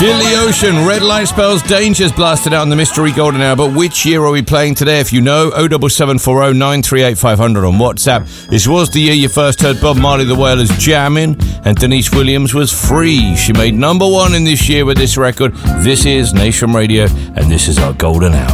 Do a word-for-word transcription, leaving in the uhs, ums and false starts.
Still the Ocean, Red Light Spells Dangers blasted out on the Mystery Golden Hour. But which year are we playing today? If you know, oh seven seven four oh nine three eight five hundred on WhatsApp. This was the year you first heard Bob Marley the Wailers jamming, and Denise Williams was Free. She made number one in this year with this record. This is Nation Radio, and this is our Golden Hour.